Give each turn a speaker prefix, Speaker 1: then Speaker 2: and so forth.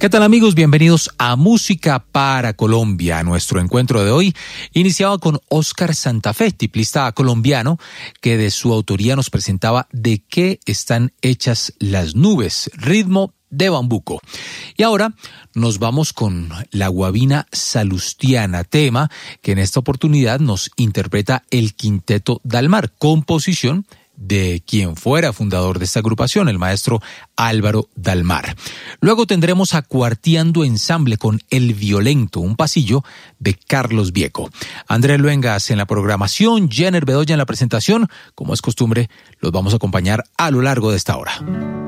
Speaker 1: ¿Qué tal, amigos? Bienvenidos a Música para Colombia. Nuestro encuentro de hoy iniciaba con Óscar Santa Fe, tiplista colombiano, que de su autoría nos presentaba ¿De qué están hechas las nubes?, ritmo de bambuco. Y ahora nos vamos con la guabina salustiana, tema que en esta oportunidad nos interpreta el Quinteto Dalmar, composición de quien fuera fundador de esta agrupación, el maestro Álvaro Dalmar. Luego tendremos a Cuarteando Ensamble con El Violento, un pasillo de Carlos Vieco. Andrés Luengas en la programación, Jenner Bedoya en la presentación. Como es costumbre, los vamos a acompañar a lo largo de esta hora.